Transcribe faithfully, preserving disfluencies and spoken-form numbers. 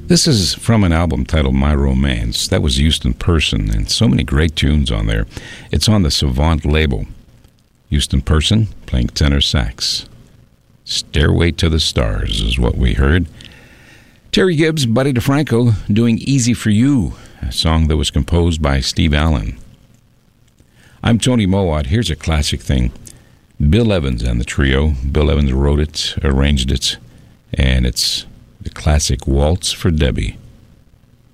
This is from an album titled My Romance. That was Houston Person, and so many great tunes on there. It's on the Savant label. Houston Person playing tenor sax. Stairway to the Stars is what we heard. Terry Gibbs, Buddy DeFranco, doing Easy for You, a song that was composed by Steve Allen. I'm Tony Mowat. Here's a classic thing. Bill Evans and the trio. Bill Evans wrote it, arranged it, and it's the classic Waltz for Debbie.